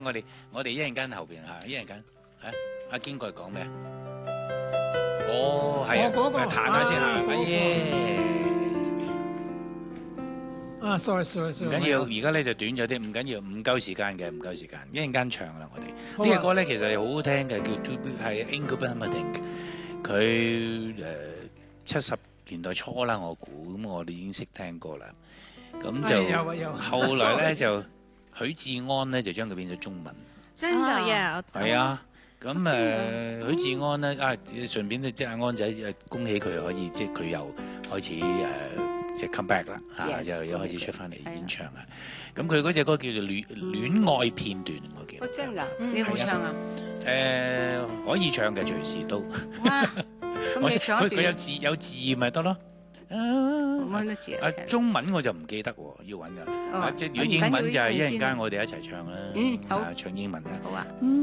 我哋一陣間後邊嚇，一陣間嚇，阿堅過嚟講咩啊？哦，係啊，彈下先嚇，哎耶！ sorry， 唔緊要，而家咧就短咗啲，唔緊要，唔夠時間嘅，唔夠時間，一陣間唱啦，我哋呢個歌咧其實係好好聽嘅，叫 To Be 係 Ingrid Bergman，佢70年代初啦，我估咁我哋已經識聽歌啦，咁就後來咧就許志安咧就將佢變咗中文， 真㗎呀， 係啊。咁許志安咧順便咧即係阿安仔恭喜佢可以即係佢又開始即係 come back 啦又開始出翻嚟演唱啊！咁佢嗰隻歌叫做戀愛片段，我記得。 真㗎，你好唱啊？ 可以唱嘅，隨時都。 哇！咁你唱一段。 佢有字咪得咯。 揾得字啊！ 中文我就唔記得喎，要揾㗎。即係如果英文就係一陣間我哋一齊唱啦。 好。 唱英文啦。 好啊。